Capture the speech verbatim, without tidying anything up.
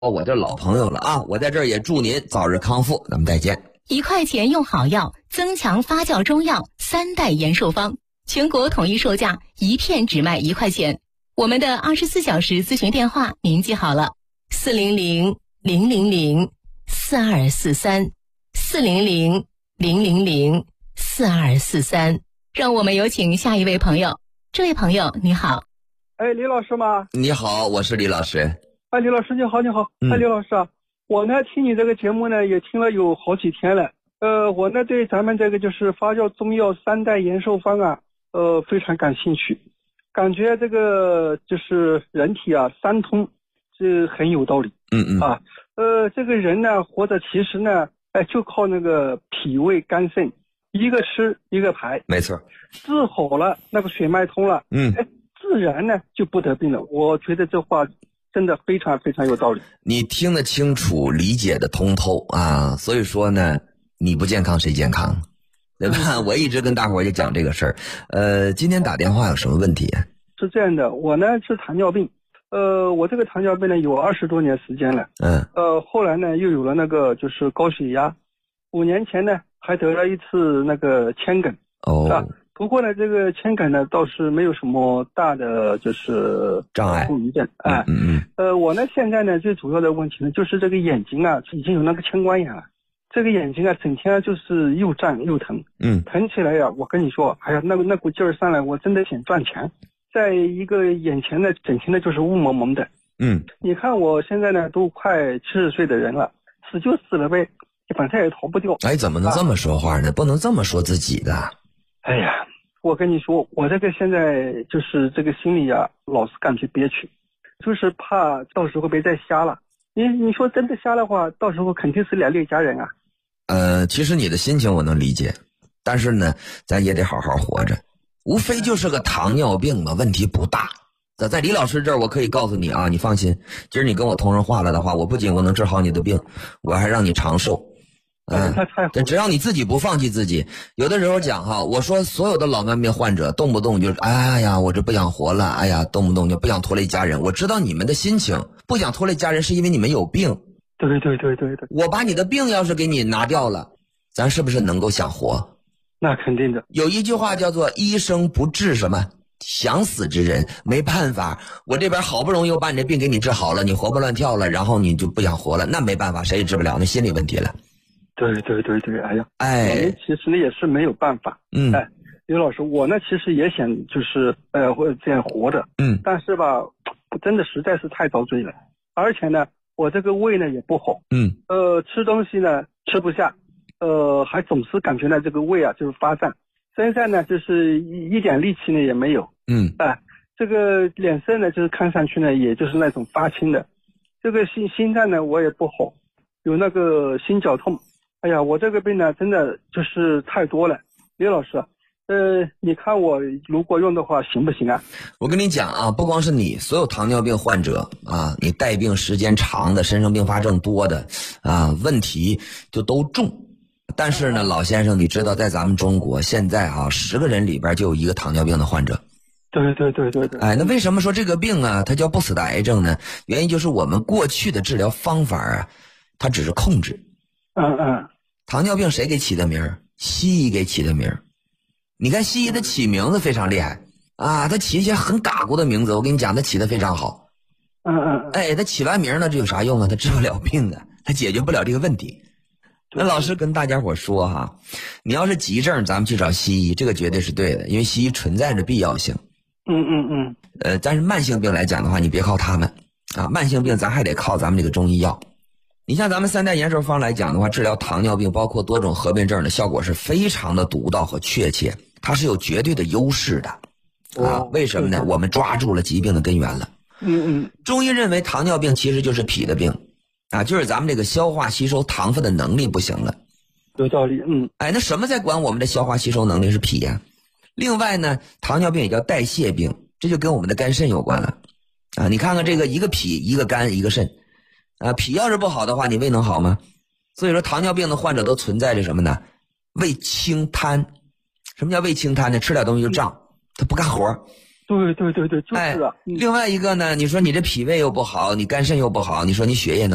我这老朋友了啊，我在这儿也祝您早日康复，咱们再见。 一块钱用好药，增强发酵中药三代延寿方，全国统一售价，一片只卖一块钱。我们的二十四小时咨询电话您记好了，四零零零零零四二四三，四零零零零零四二四三。让我们有请下一位朋友。这位朋友你好。 哎，李老师吗？ 你好，我是李老师。 哎，李老师你好，你好。 嗯、 哎，李老师啊，我呢听你这个节目呢也听了有好几天了。呃，我呢对咱们这个就是发酵中药三代延寿方啊，呃非常感兴趣，感觉这个就是人体啊三通，这很有道理。 嗯嗯啊，呃，这个人呢活着其实呢，哎就靠那个脾胃肝肾，一个吃一个排。 没错。 治好了，那个血脉通了， 嗯， 哎，自然呢就不得病了。我觉得这话真的非常非常有道理。 你听得清楚，理解的通透啊，所以说呢，你不健康谁健康，对吧？嗯、我一直跟大伙儿就讲这个事儿。呃，今天打电话有什么问题？ 是这样的，我呢是糖尿病，呃，我这个糖尿病呢有二十多年时间了， 嗯， 呃，后来呢又有了那个就是高血压，五年前呢还得了一次那个铅梗。 哦。 啊，不过呢，这个铅梗呢倒是没有什么大的就是障碍后遗症，哎， 嗯嗯， 呃，我呢现在呢最主要的问题呢就是这个眼睛啊已经有那个青光眼了，这个眼睛啊整天就是又胀又疼， 嗯， 疼起来呀、啊，我跟你说，哎呀，那个那股劲儿上来，我真的想赚钱，在一个眼前呢整天的就是雾蒙蒙的， 嗯， 你看我现在呢都快七十岁的人了，死就死了呗，反正也逃不掉。 哎，怎么能这么说话呢？啊、不能这么说自己的。 哎呀。我跟你说，我这个现在就是这个心里啊，老是感觉憋屈，就是怕到时候别再瞎了。你你说真的瞎的话，到时候肯定是连累家人啊。 呃，其实你的心情我能理解，但是呢，咱也得好好活着。无非就是个糖尿病嘛，问题不大。在在李老师这儿，我可以告诉你啊，你放心，今儿你跟我通上话了的话，我不仅我能治好你的病，我还让你长寿。嗯，这只要你自己不放弃自己。有的时候讲哈，我说所有的老慢病患者动不动就哎呀我这不想活了，哎呀动不动就不想拖累家人。我知道你们的心情，不想拖累家人是因为你们有病。 对对对对对。 我把你的病要是给你拿掉了，咱是不是能够想活？ 那肯定的。 有一句话叫做医生不治什么想死之人。没办法，我这边好不容易又把你这病给你治好了，你活蹦乱跳了，然后你就不想活了，那没办法，谁也治不了，那心理问题了。 对对对对，哎呀， 哎， 我们其实呢也是没有办法。 嗯， 哎，刘老师，我呢其实也想就是呃或者这样活着， 嗯， 但是吧，真的实在是太遭罪了，而且呢，我这个胃呢也不好， 嗯， 呃，吃东西呢吃不下，呃，还总是感觉呢这个胃啊就是发胀，身上呢就是一一点力气呢也没有， 嗯， 哎，这个脸色呢就是看上去呢也就是那种发青的，这个心心脏呢我也不好，有那个心绞痛。哎呀，我这个病呢，真的就是太多了。李老师，呃，你看我如果用的话行不行啊？ 我跟你讲啊，不光是你，所有糖尿病患者啊，你带病时间长的、身上并发症多的啊，问题就都重。但是呢，老先生，你知道，在咱们中国现在啊，十个人里边就有一个糖尿病的患者。 对对对对对。 哎，那为什么说这个病啊，它叫不死的癌症呢？原因就是我们过去的治疗方法啊，它只是控制。 嗯嗯。 糖尿病谁给起的名儿？西医给起的名儿。你看西医的起名字非常厉害啊，他起一些很嘎咕的名字，我跟你讲，他起的非常好。 嗯嗯。 哎，他起完名呢，这有啥用啊？他治不了病的，他解决不了这个问题。那老师跟大家伙说哈，你要是急症，咱们去找西医，这个绝对是对的，因为西医存在着必要性。 嗯嗯嗯。 呃，但是慢性病来讲的话，你别靠他们啊，慢性病咱还得靠咱们这个中医药。你像咱们三代延寿方来讲的话，治疗糖尿病包括多种合并症的效果是非常的独到和确切，它是有绝对的优势的啊。为什么呢？我们抓住了疾病的根源了。 嗯嗯。 中医认为糖尿病其实就是脾的病啊，就是咱们这个消化吸收糖分的能力不行了。 有道理。嗯。 哎，那什么在管我们的消化吸收能力？是脾呀。另外呢，糖尿病也叫代谢病，这就跟我们的肝肾有关了啊。你看看这个，一个脾，一个肝，一个肾。啊，脾要是不好的话，你胃能好吗？所以说糖尿病的患者都存在着什么呢？胃轻瘫。什么叫胃轻瘫呢？吃点东西就胀，他不干活。 对对对对，就是啊。 哎，另外一个呢，你说你这脾胃又不好，你肝肾又不好，你说你血液能